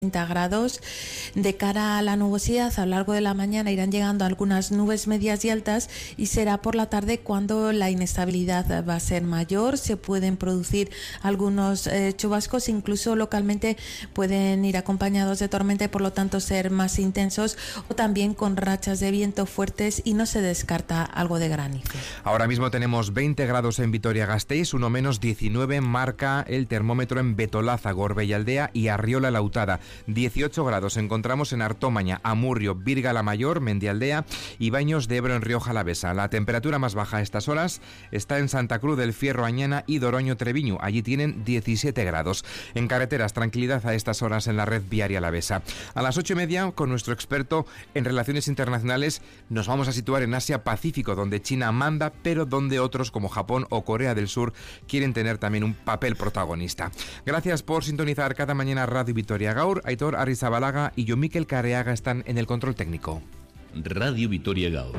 30 grados. De cara a la nubosidad, a lo largo de la mañana irán llegando algunas nubes medias y altas y será por la tarde cuando la inestabilidad va a ser mayor. Se pueden producir algunos chubascos, incluso localmente pueden ir acompañados de tormenta y por lo tanto ser más intensos, o también con rachas de viento fuertes, y no se descarta algo de granizo. Ahora mismo tenemos 20 grados en Vitoria-Gasteiz, uno menos 19 marca el termómetro en Betolaza, Gorbella-Aldea y Arriola-Lautada. 18 grados encontramos en Artomaña, Amurrio, Virga-la Mayor, Mendialdea y Baños de Ebro en Rioja Alavesa. La temperatura más baja a estas horas está en Santa Cruz del Fierro, Añana y Doroño-Treviño. Allí tienen 17 grados. En carreteras, tranquilidad a estas horas en la red viaria alavesa. A las 8:30, con nuestro experto en relaciones internacionales, nos vamos a situar en Asia-Pacífico, donde China manda, pero donde otros como Japón o Corea del Sur quieren tener también un papel protagonista. Gracias por sintonizar cada mañana Radio Vitoria Gaur. Aitor Arrizabalaga y yo, Mikel Careaga, están en el control técnico. Radio Vitoria Gaur.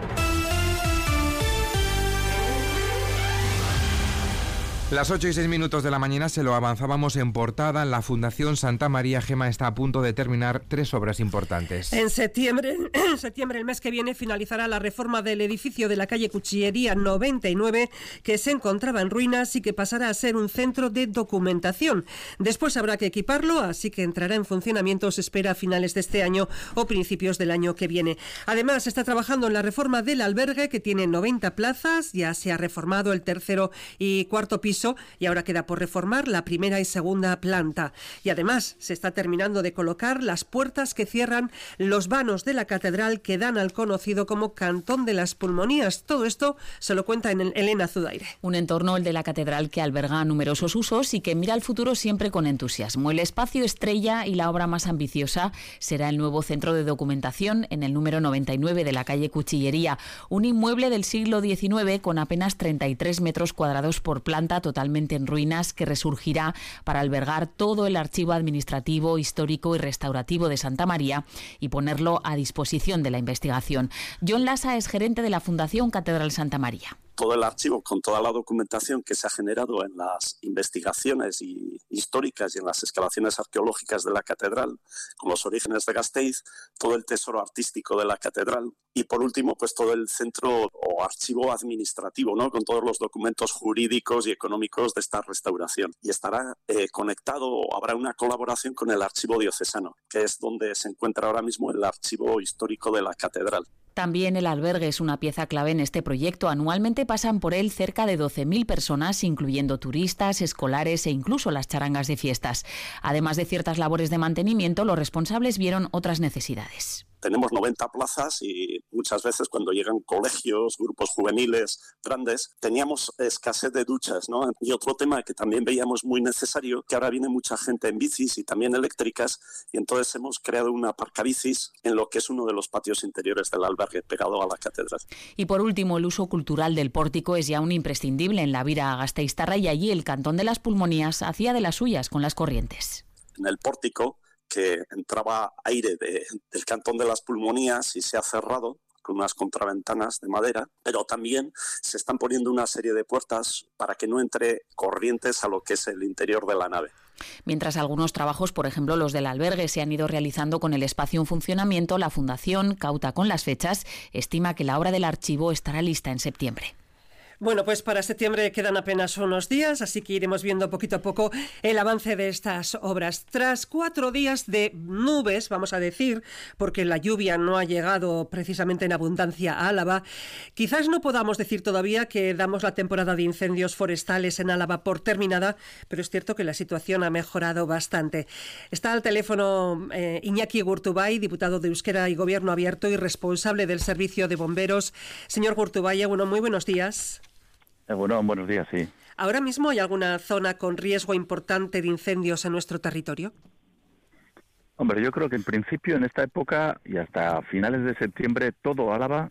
Las 8:06 de la mañana, se lo avanzábamos en portada. La Fundación Santa María Gema está a punto de terminar 3 obras importantes. En septiembre, el mes que viene, finalizará la reforma del edificio de la calle Cuchillería 99, que se encontraba en ruinas y que pasará a ser un centro de documentación. Después habrá que equiparlo, así que entrará en funcionamiento, se espera, a finales de este año o principios del año que viene. Además, se está trabajando en la reforma del albergue, que tiene 90 plazas. Ya se ha reformado el tercero y cuarto piso y ahora queda por reformar la primera y segunda planta. Y además se está terminando de colocar las puertas que cierran los vanos de la catedral, que dan al conocido como Cantón de las Pulmonías. Todo esto se lo cuenta en Elena Zudaire. Un entorno, el de la catedral, que alberga numerosos usos y que mira al futuro siempre con entusiasmo. El espacio estrella y la obra más ambiciosa será el nuevo centro de documentación en el número 99 de la calle Cuchillería, un inmueble del siglo XIX con apenas 33 metros cuadrados por planta, totalmente en ruinas, que resurgirá para albergar todo el archivo administrativo, histórico y restaurativo de Santa María y ponerlo a disposición de la investigación. John Lassa es gerente de la Fundación Catedral Santa María. Todo el archivo, con toda la documentación que se ha generado en las investigaciones históricas y en las excavaciones arqueológicas de la catedral, con los orígenes de Gasteiz, todo el tesoro artístico de la catedral y, por último, pues todo el centro o archivo administrativo, ¿no?, con todos los documentos jurídicos y económicos de esta restauración. Y estará conectado, o habrá una colaboración con el archivo diocesano, que es donde se encuentra ahora mismo el archivo histórico de la catedral. También el albergue es una pieza clave en este proyecto. Anualmente pasan por él cerca de 12.000 personas, incluyendo turistas, escolares e incluso las charangas de fiestas. Además de ciertas labores de mantenimiento, los responsables vieron otras necesidades. Tenemos 90 plazas y muchas veces cuando llegan colegios, grupos juveniles grandes, teníamos escasez de duchas, ¿no? Y otro tema que también veíamos muy necesario, que ahora viene mucha gente en bicis y también eléctricas, y entonces hemos creado una aparcabicis en lo que es uno de los patios interiores del albergue, pegado a la catedral. Y por último, el uso cultural del pórtico es ya un imprescindible en la vida gasteiztarra, y allí el Cantón de las Pulmonías hacía de las suyas con las corrientes. En el pórtico, que entraba aire del Cantón de las Pulmonías y se ha cerrado con unas contraventanas de madera, pero también se están poniendo una serie de puertas para que no entre corrientes a lo que es el interior de la nave. Mientras algunos trabajos, por ejemplo los del albergue, se han ido realizando con el espacio en funcionamiento, la Fundación, cauta con las fechas, estima que la obra del archivo estará lista en septiembre. Bueno, pues para septiembre quedan apenas unos días, así que iremos viendo poquito a poco el avance de estas obras. Tras 4 días de nubes, vamos a decir, porque la lluvia no ha llegado precisamente en abundancia a Álava, quizás no podamos decir todavía que damos la temporada de incendios forestales en Álava por terminada, pero es cierto que la situación ha mejorado bastante. Está al teléfono Iñaki Gurtubay, diputado de Euskera y Gobierno Abierto y responsable del Servicio de Bomberos. Señor Gurtubay, bueno, muy buenos días. Bueno, buenos días, sí. ¿Ahora mismo hay alguna zona con riesgo importante de incendios en nuestro territorio? Hombre, yo creo que en principio en esta época y hasta finales de septiembre todo Álava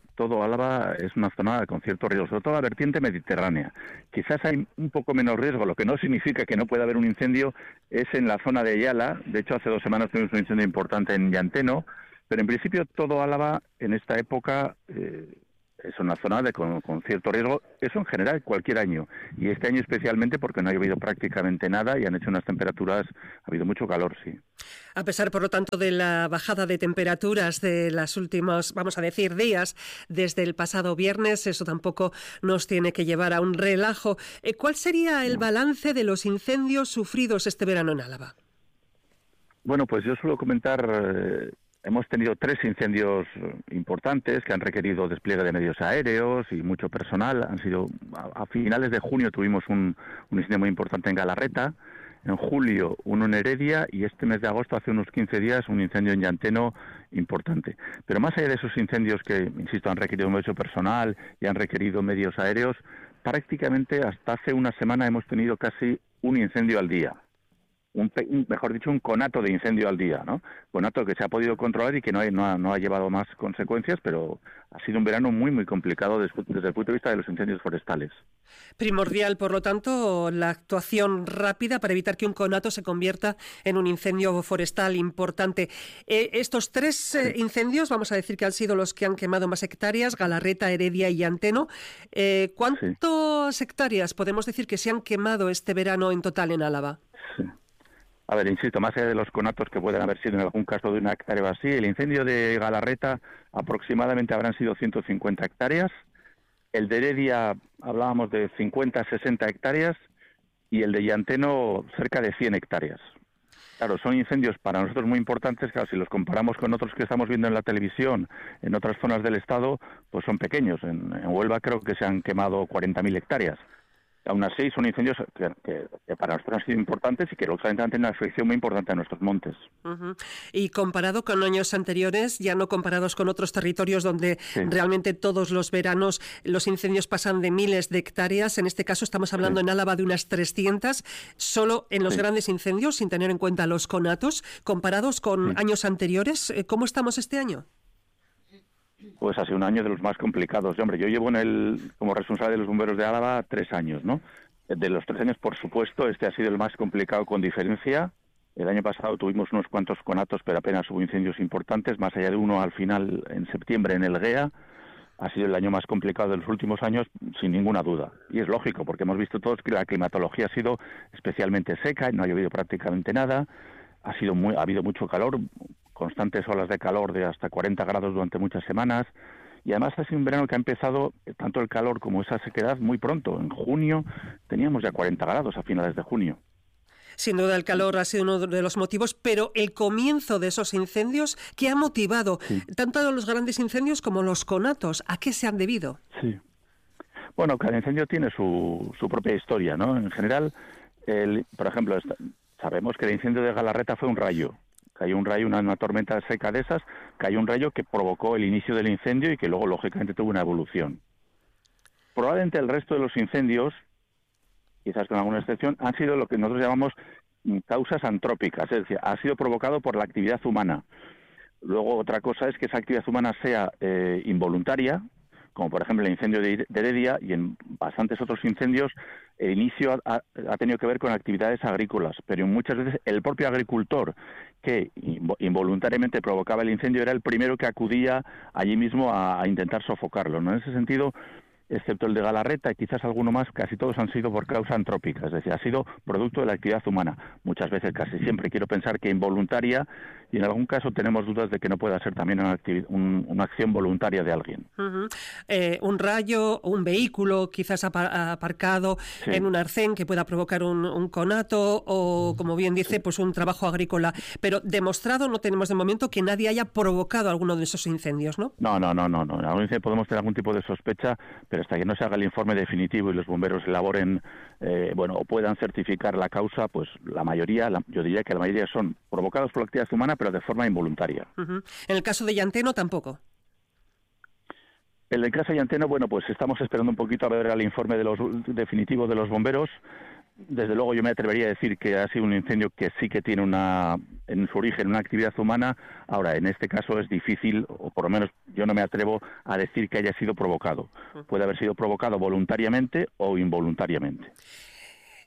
es una zona con cierto riesgo, sobre todo la vertiente mediterránea. Quizás hay un poco menos riesgo, lo que no significa que no pueda haber un incendio, es en la zona de Ayala. De hecho, hace 2 semanas tuvimos un incendio importante en Llanteno, pero en principio todo Álava en esta época es una zona con cierto riesgo, eso en general cualquier año, y este año especialmente porque no ha llovido prácticamente nada y han hecho unas temperaturas, ha habido mucho calor, sí. A pesar, por lo tanto, de la bajada de temperaturas de los últimos, vamos a decir, días desde el pasado viernes, eso tampoco nos tiene que llevar a un relajo. ¿Cuál sería el balance de los incendios sufridos este verano en Álava? Bueno, pues yo suelo comentar... Hemos tenido 3 incendios importantes que han requerido despliegue de medios aéreos y mucho personal. Han sido a finales de junio tuvimos un incendio muy importante en Galarreta, en julio uno en Heredia y este mes de agosto, hace unos 15 días, un incendio en Llanteno importante. Pero más allá de esos incendios que, insisto, han requerido mucho personal y han requerido medios aéreos, prácticamente hasta hace una semana hemos tenido casi un incendio al día. Mejor dicho, un conato de incendio al día, ¿no? Conato que se ha podido controlar y que no ha llevado más consecuencias, pero ha sido un verano muy, muy complicado desde el punto de vista de los incendios forestales. Primordial, por lo tanto, la actuación rápida para evitar que un conato se convierta en un incendio forestal importante. Estos 3 incendios, vamos a decir que han sido los que han quemado más hectáreas, Galarreta, Heredia y Llanteno. ¿Cuántas hectáreas podemos decir que se han quemado este verano en total en Álava? Sí. A ver, insisto, más allá de los conatos que pueden haber sido en algún caso de una hectárea o así, el incendio de Galarreta aproximadamente habrán sido 150 hectáreas, el de Heredia hablábamos de 50-60 hectáreas y el de Llanteno cerca de 100 hectáreas. Claro, son incendios para nosotros muy importantes, claro, si los comparamos con otros que estamos viendo en la televisión, en otras zonas del estado, pues son pequeños. En Huelva creo que se han quemado 40.000 hectáreas. Aún así, son incendios que para nosotros han sido importantes y que lógicamente han tenido una afección muy importante a nuestros montes. Uh-huh. Y comparado con años anteriores, ya no comparados con otros territorios donde realmente todos los veranos los incendios pasan de miles de hectáreas, en este caso estamos hablando en Álava de unas 300, solo en los grandes incendios, sin tener en cuenta los conatos, comparados con años anteriores. ¿Cómo estamos este año? Pues ha sido un año de los más complicados. Hombre, yo llevo como responsable de los bomberos de Álava 3 años, ¿no? De los 3 años, por supuesto, este ha sido el más complicado con diferencia. El año pasado tuvimos unos cuantos conatos, pero apenas hubo incendios importantes, más allá de uno al final, en septiembre, en el Guea. Ha sido el año más complicado de los últimos años, sin ninguna duda. Y es lógico, porque hemos visto todos que la climatología ha sido especialmente seca, no ha llovido prácticamente nada, ha habido mucho calor, constantes olas de calor de hasta 40 grados durante muchas semanas, y además ha sido un verano que ha empezado, tanto el calor como esa sequedad, muy pronto. En junio teníamos ya 40 grados a finales de junio. Sin duda el calor ha sido uno de los motivos, pero el comienzo de esos incendios, ¿qué ha motivado tanto los grandes incendios como los conatos? ¿A qué se han debido? Sí. Bueno, cada incendio tiene su propia historia, ¿no? En general, por ejemplo, sabemos que el incendio de Galarreta fue un rayo. Cayó un rayo, una tormenta seca de esas, cayó un rayo que provocó el inicio del incendio y que luego, lógicamente, tuvo una evolución. Probablemente el resto de los incendios, quizás con alguna excepción, han sido lo que nosotros llamamos causas antrópicas, es decir, ha sido provocado por la actividad humana. Luego, otra cosa es que esa actividad humana sea involuntaria, como por ejemplo el incendio de Heredia, y en bastantes otros incendios el inicio ha tenido que ver con actividades agrícolas, pero muchas veces el propio agricultor que involuntariamente provocaba el incendio era el primero que acudía allí mismo a intentar sofocarlo, ¿no? En ese sentido, excepto el de Galarreta y quizás alguno más, casi todos han sido por causa antrópica, es decir, ha sido producto de la actividad humana. Muchas veces, casi siempre, quiero pensar que involuntaria, y en algún caso tenemos dudas de que no pueda ser también una acción voluntaria de alguien. Uh-huh. Un rayo, un vehículo quizás aparcado en un arcén que pueda provocar un conato o, como bien dice, pues un trabajo agrícola. Pero demostrado no tenemos de momento que nadie haya provocado alguno de esos incendios, ¿no? No. En algún incendio podemos tener algún tipo de sospecha, pero hasta que no se haga el informe definitivo y los bomberos elaboren, o puedan certificar la causa, pues la mayoría, yo diría que la mayoría son provocados por la actividad humana, pero de forma involuntaria. Uh-huh. En el caso de Llanteno tampoco. En el caso de Llanteno, pues estamos esperando un poquito a ver el informe definitivo de los bomberos. Desde luego yo me atrevería a decir que ha sido un incendio que sí que tiene en su origen una actividad humana. Ahora, en este caso es difícil, o por lo menos yo no me atrevo a decir que haya sido provocado. Puede haber sido provocado voluntariamente o involuntariamente.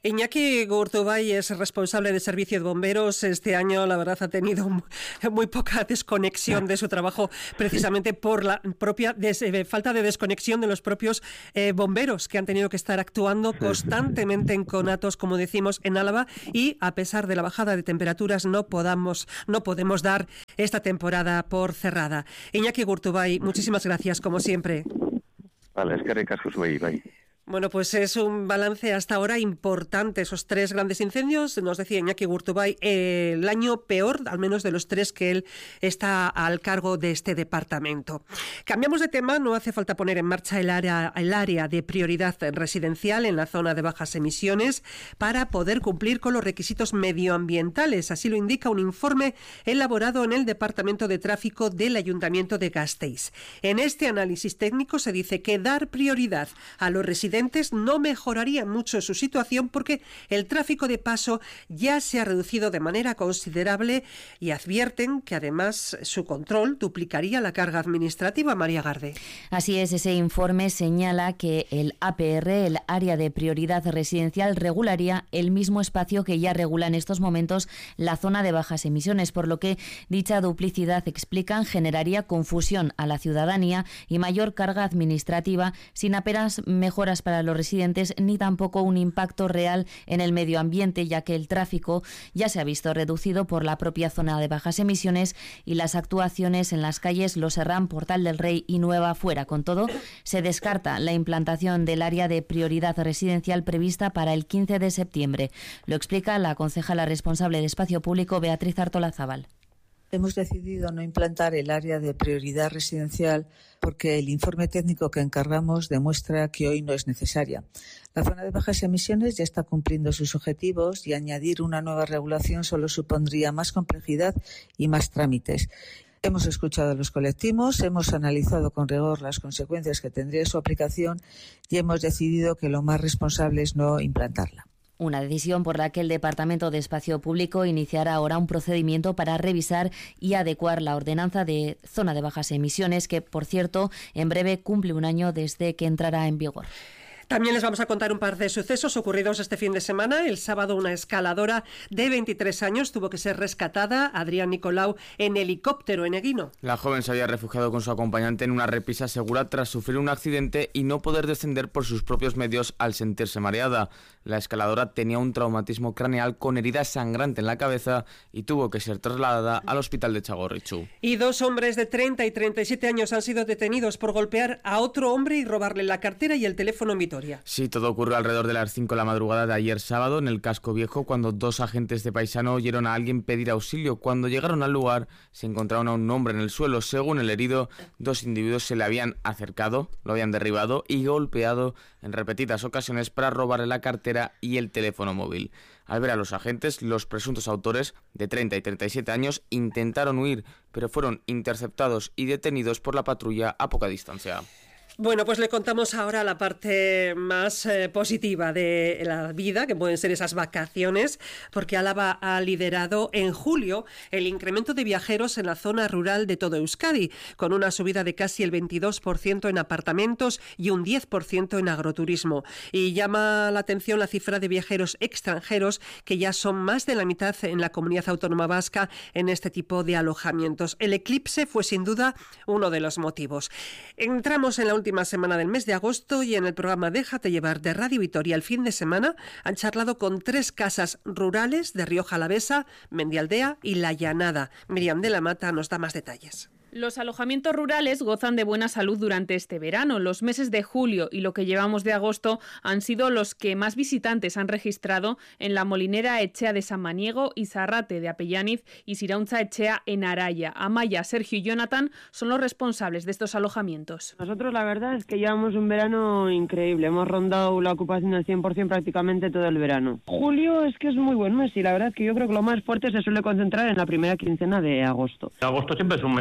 Iñaki Gurtubay es responsable de servicio de bomberos. Este año, la verdad, ha tenido muy poca desconexión de su trabajo, precisamente por la propia falta de desconexión de los propios bomberos, que han tenido que estar actuando constantemente en conatos, como decimos, en Álava, y a pesar de la bajada de temperaturas no podemos dar esta temporada por cerrada. Iñaki Gurtubay, muchísimas gracias, como siempre. Vale, es que recasco su bye. Bueno, pues es un balance hasta ahora importante, esos 3 grandes incendios. Nos decía Iñaki Gurtubay, el año peor, al menos de los 3 que él está al cargo de este departamento. Cambiamos de tema, no hace falta poner en marcha el área de prioridad residencial en la zona de bajas emisiones para poder cumplir con los requisitos medioambientales. Así lo indica un informe elaborado en el Departamento de Tráfico del Ayuntamiento de Gasteiz. En este análisis técnico se dice que dar prioridad a los residentes no mejoraría mucho su situación porque el tráfico de paso ya se ha reducido de manera considerable y advierten que además su control duplicaría la carga administrativa. María Garde. Así es, ese informe señala que el APR, el área de prioridad residencial, regularía el mismo espacio que ya regula en estos momentos la zona de bajas emisiones, por lo que dicha duplicidad, explican, generaría confusión a la ciudadanía y mayor carga administrativa sin apenas mejoras para los residentes ni tampoco un impacto real en el medio ambiente, ya que el tráfico ya se ha visto reducido por la propia zona de bajas emisiones y las actuaciones en las calles Los Herrán, Portal del Rey y Nueva Fuera. Con todo, se descarta la implantación del área de prioridad residencial prevista para el 15 de septiembre. Lo explica la concejala responsable de Espacio Público, Beatriz Artolazábal. Hemos decidido no implantar el área de prioridad residencial porque el informe técnico que encargamos demuestra que hoy no es necesaria. La zona de bajas emisiones ya está cumpliendo sus objetivos y añadir una nueva regulación solo supondría más complejidad y más trámites. Hemos escuchado a los colectivos, hemos analizado con rigor las consecuencias que tendría su aplicación y hemos decidido que lo más responsable es no implantarla. Una decisión por la que el Departamento de Espacio Público iniciará ahora un procedimiento para revisar y adecuar la ordenanza de zona de bajas emisiones, que, por cierto, en breve cumple un año desde que entrará en vigor. También les vamos a contar un par de sucesos ocurridos este fin de semana. El sábado, una escaladora de 23 años tuvo que ser rescatada, Adrián Nicolau, en helicóptero en Eguino. La joven se había refugiado con su acompañante en una repisa segura tras sufrir un accidente y no poder descender por sus propios medios al sentirse mareada. La escaladora tenía un traumatismo craneal con herida sangrante en la cabeza y tuvo que ser trasladada al hospital de Txagorritxu. Y 2 hombres de 30 y 37 años han sido detenidos por golpear a otro hombre y robarle la cartera y el teléfono en Vitoria. Sí, todo ocurrió alrededor de las 5 de la madrugada de ayer sábado en el Casco Viejo, cuando 2 agentes de Paisano oyeron a alguien pedir auxilio. Cuando llegaron al lugar, se encontraron a un hombre en el suelo. Según el herido, 2 individuos se le habían acercado, lo habían derribado y golpeado en repetidas ocasiones para robarle la cartera y el teléfono móvil. Al ver a los agentes, los presuntos autores, de 30 y 37 años, intentaron huir, pero fueron interceptados y detenidos por la patrulla a poca distancia. Bueno, pues le contamos ahora la parte más positiva de la vida, que pueden ser esas vacaciones, porque Álava ha liderado en julio el incremento de viajeros en la zona rural de todo Euskadi, con una subida de casi el 22% en apartamentos y un 10% en agroturismo. Y llama la atención la cifra de viajeros extranjeros, que ya son más de la mitad en la comunidad autónoma vasca en este tipo de alojamientos. El eclipse fue sin duda uno de los motivos. Entramos en la última semana del mes de agosto y en el programa Déjate llevar de Radio Vitoria el fin de semana han charlado con 3 casas rurales de Rioja Alavesa, Mendialdea y La Llanada. Miriam de la Mata nos da más detalles. Los alojamientos rurales gozan de buena salud durante este verano. Los meses de julio y lo que llevamos de agosto han sido los que más visitantes han registrado en la Molinera Etxea de San Maniego, Izarrate de Apellaniz y Sirauntza Etxea en Araya. Amaya, Sergio y Jonathan son los responsables de estos alojamientos. Nosotros la verdad es que llevamos un verano increíble. Hemos rondado la ocupación al 100% prácticamente todo el verano. Julio es que es muy buen mes y la verdad es que yo creo que lo más fuerte se suele concentrar en la primera quincena de agosto. Agosto siempre es un mes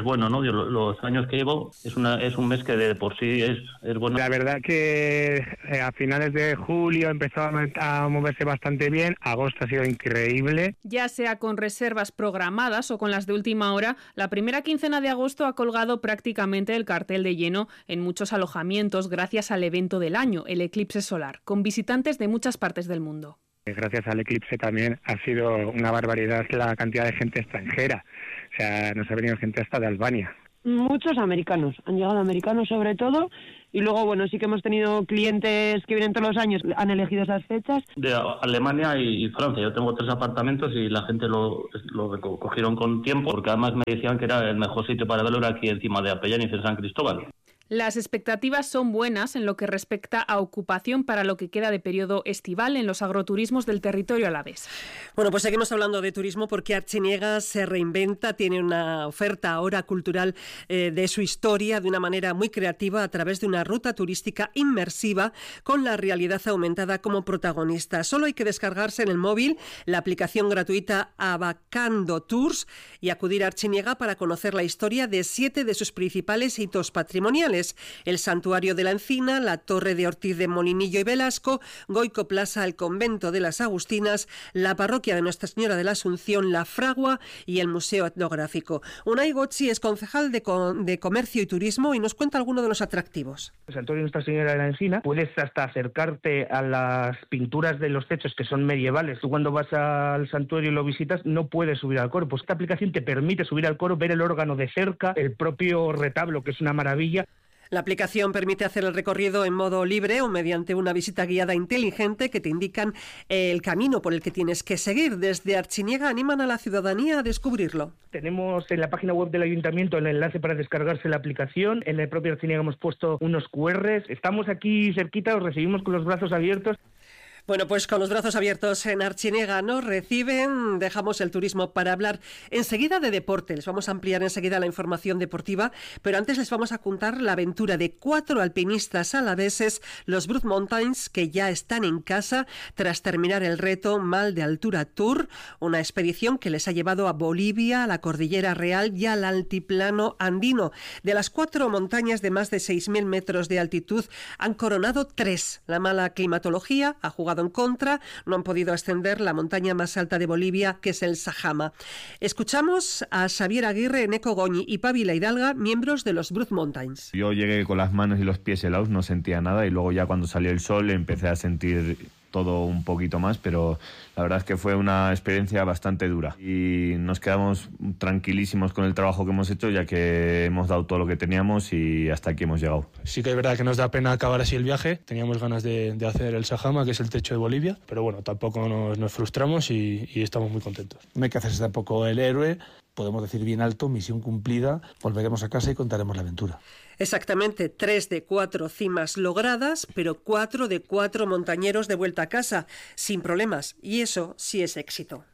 bueno, ¿no? Yo, los años que llevo es un mes que de por sí es bueno. La verdad que a finales de julio empezó a moverse bastante bien, agosto ha sido increíble. Ya sea con reservas programadas o con las de última hora, la primera quincena de agosto ha colgado prácticamente el cartel de lleno en muchos alojamientos gracias al evento del año, el eclipse solar, con visitantes de muchas partes del mundo. Gracias al eclipse también ha sido una barbaridad la cantidad de gente extranjera. O sea, nos ha venido gente hasta de Albania. Muchos americanos, han llegado americanos sobre todo, y luego, bueno, sí que hemos tenido clientes que vienen todos los años, han elegido esas fechas. De Alemania y Francia, yo tengo 3 apartamentos y la gente lo cogieron con tiempo, porque además me decían que era el mejor sitio para verlo, era aquí encima de Apellán y de San Cristóbal. Las expectativas son buenas en lo que respecta a ocupación para lo que queda de periodo estival en los agroturismos del territorio alavés. Bueno, pues seguimos hablando de turismo porque Artziniega se reinventa, tiene una oferta ahora cultural de su historia de una manera muy creativa a través de una ruta turística inmersiva con la realidad aumentada como protagonista. Solo hay que descargarse en el móvil la aplicación gratuita Abacando Tours y acudir a Artziniega para conocer la historia de 7 de sus principales hitos patrimoniales. El Santuario de la Encina, la Torre de Ortiz de Molinillo y Velasco, Goico Plaza, el Convento de las Agustinas, la Parroquia de Nuestra Señora de la Asunción, la Fragua y el Museo Etnográfico. Unai Gotzi es concejal de Comercio y Turismo y nos cuenta algunos de los atractivos. El Santuario de Nuestra Señora de la Encina, puedes hasta acercarte a las pinturas de los techos que son medievales. Tú cuando vas al santuario y lo visitas no puedes subir al coro. Pues esta aplicación te permite subir al coro, ver el órgano de cerca, el propio retablo, que es una maravilla. La aplicación permite hacer el recorrido en modo libre o mediante una visita guiada inteligente que te indican el camino por el que tienes que seguir. Desde Artziniega animan a la ciudadanía a descubrirlo. Tenemos en la página web del Ayuntamiento el enlace para descargarse la aplicación. En el propio Artziniega hemos puesto unos QRs. Estamos aquí cerquita, os recibimos con los brazos abiertos. Bueno, pues con los brazos abiertos en Artziniega nos reciben. Dejamos el turismo para hablar enseguida de deporte. Les vamos a ampliar enseguida la información deportiva, pero antes les vamos a contar la aventura de 4 alpinistas alaveses, los Bruce Mountains, que ya están en casa tras terminar el reto Mal de Altura Tour, una expedición que les ha llevado a Bolivia, a la Cordillera Real y al altiplano andino. De las 4 montañas de más de 6.000 metros de altitud han coronado 3. La mala climatología ha jugado en contra, no han podido ascender la montaña más alta de Bolivia, que es el Sajama. Escuchamos a Xavier Aguirre, Eneco Goñi y Pávila Hidalga, miembros de los Bruce Mountains. Yo llegué con las manos y los pies helados, no sentía nada, y luego ya cuando salió el sol empecé a sentir todo un poquito más, pero la verdad es que fue una experiencia bastante dura y nos quedamos tranquilísimos con el trabajo que hemos hecho, ya que hemos dado todo lo que teníamos y hasta aquí hemos llegado. Sí que es verdad que nos da pena acabar así el viaje, teníamos ganas de hacer el Sajama, que es el techo de Bolivia, pero bueno, tampoco nos frustramos y estamos muy contentos. No hay que hacerse tampoco el héroe, podemos decir bien alto, misión cumplida, volveremos a casa y contaremos la aventura. Exactamente, 3 de 4 cimas logradas, pero 4 de 4 montañeros de vuelta a casa, sin problemas, y eso sí es éxito.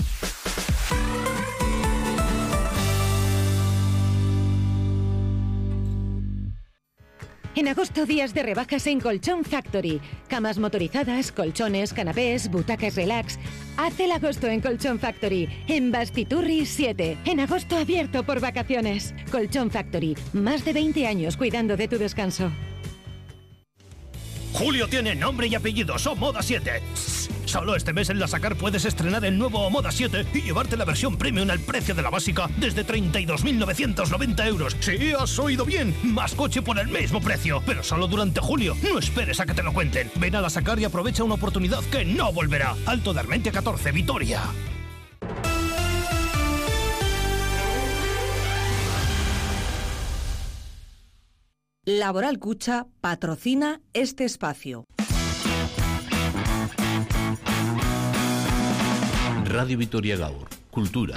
En agosto, días de rebajas en Colchón Factory. Camas motorizadas, colchones, canapés, butacas relax. Haz el agosto en Colchón Factory, en Bastiturri 7. En agosto abierto por vacaciones. Colchón Factory, más de 20 años cuidando de tu descanso. Julio tiene nombre y apellido, Omoda 7. Solo este mes en La Sacar puedes estrenar el nuevo Omoda 7 y llevarte la versión premium al precio de la básica desde 32.990 euros. Sí, has oído bien, más coche por el mismo precio, pero solo durante julio. No esperes a que te lo cuenten. Ven a La Sacar y aprovecha una oportunidad que no volverá. Alto de Armentia 14, Vitoria. Laboral Cucha patrocina este espacio. Radio Vitoria Gaur, Cultura.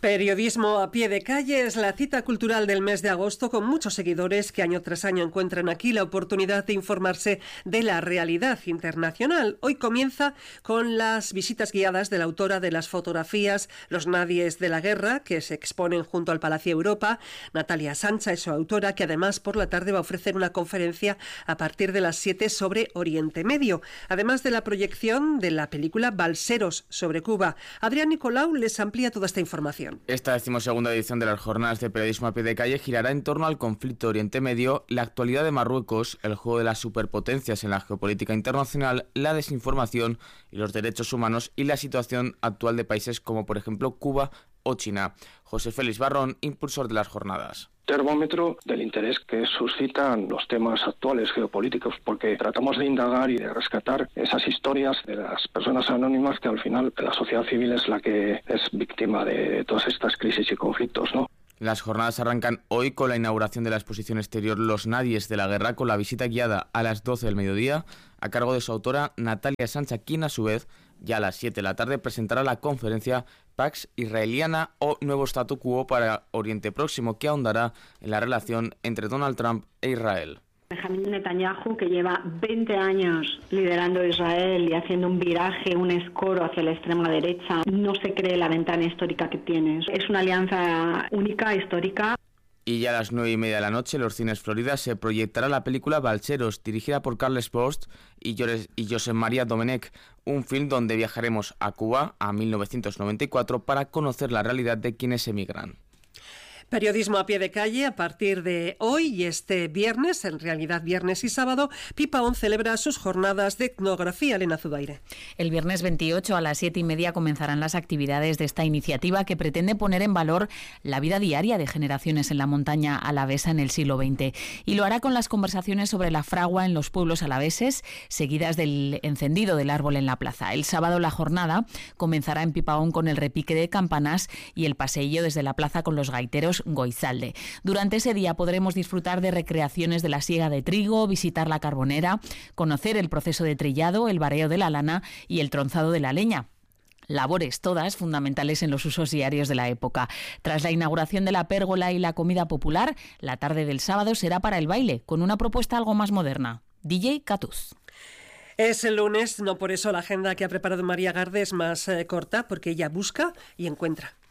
Periodismo a pie de calle es la cita cultural del mes de agosto, con muchos seguidores que año tras año encuentran aquí la oportunidad de informarse de la realidad internacional. Hoy comienza con las visitas guiadas de la autora de las fotografías Los nadies de la guerra, que se exponen junto al Palacio Europa. Natalia Sancha es su autora, que además por la tarde va a ofrecer una conferencia a partir de las 7 sobre Oriente Medio, además de la proyección de la película Balseros sobre Cuba. Adrián Nicolau les amplía toda esta información. Esta 12ª edición de las jornadas de periodismo a pie de calle girará en torno al conflicto Oriente Medio, la actualidad de Marruecos, el juego de las superpotencias en la geopolítica internacional, la desinformación y los derechos humanos y la situación actual de países como por ejemplo Cuba o China. José Félix Barrón, impulsor de las jornadas. Termómetro del interés que suscitan los temas actuales geopolíticos, porque tratamos de indagar y de rescatar esas historias de las personas anónimas que al final la sociedad civil es la que es víctima de todas estas crisis y conflictos, ¿no? Las jornadas arrancan hoy con la inauguración de la exposición exterior Los nadies de la guerra, con la visita guiada a las 12 del mediodía a cargo de su autora Natalia Sancha, quien a su vez ya a las 7 de la tarde presentará la conferencia Pax Israeliana o Nuevo Statu Quo para Oriente Próximo, que ahondará en la relación entre Donald Trump e Israel. Benjamín Netanyahu, que lleva 20 años liderando Israel y haciendo un viraje, un escoro hacia la extrema derecha, no se cree la ventana histórica que tiene. Es una alianza única, histórica. Y ya a las 9:30 de la noche, en los cines Florida, se proyectará la película Balseros, dirigida por Carles Post y Josep Maria Domenech, un film donde viajaremos a Cuba, a 1994, para conocer la realidad de quienes emigran. Periodismo a pie de calle a partir de hoy y este viernes, en realidad viernes y sábado, Pipaón celebra sus jornadas de etnografía. Elena Zubaire. El viernes 28 a las 7:30 comenzarán las actividades de esta iniciativa, que pretende poner en valor la vida diaria de generaciones en la montaña alavesa en el siglo XX. Y lo hará con las conversaciones sobre la fragua en los pueblos alaveses, seguidas del encendido del árbol en la plaza. El sábado la jornada comenzará en Pipaón con el repique de campanas y el paseillo desde la plaza con los gaiteros Goizalde. Durante ese día podremos disfrutar de recreaciones de la siega de trigo, visitar la carbonera, conocer el proceso de trillado, el vareo de la lana y el tronzado de la leña. Labores todas fundamentales en los usos diarios de la época. Tras la inauguración de la pérgola y la comida popular, la tarde del sábado será para el baile, con una propuesta algo más moderna. DJ Catuz. Es el lunes, no por eso la agenda que ha preparado María Garde es más corta, porque ella busca y encuentra.